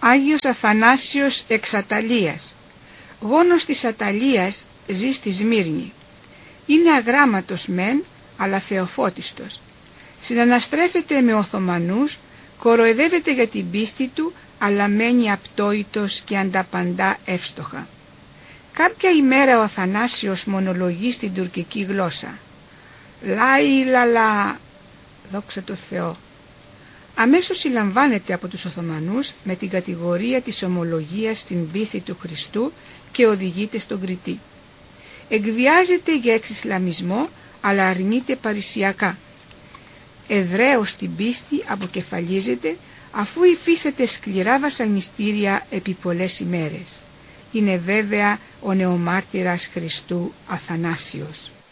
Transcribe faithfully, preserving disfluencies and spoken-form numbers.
Άγιος Αθανάσιος εξ Αταλίας. Γόνος της Αταλίας, ζει στη Σμύρνη. Είναι αγράμματος μεν, αλλά θεοφώτιστος. Συναναστρέφεται με Οθωμανούς, κοροϊδεύεται για την πίστη του, αλλά μένει απτόητος και ανταπαντά εύστοχα. Κάποια ημέρα ο Αθανάσιος μονολογεί στην τουρκική γλώσσα. «Λάι λαλα, δόξα τω Θεώ». Αμέσως συλλαμβάνεται από τους Οθωμανούς με την κατηγορία της ομολογίας στην πίστη του Χριστού και οδηγείται στον Κρητή. Εκβιάζεται για εξισλαμισμό, αλλά αρνείται παρησιακά. Εβραίος στην πίστη αποκεφαλίζεται, αφού υφίσταται σκληρά βασανιστήρια επί πολλές ημέρες. Είναι βέβαια ο νεομάρτυρας Χριστού Αθανάσιος.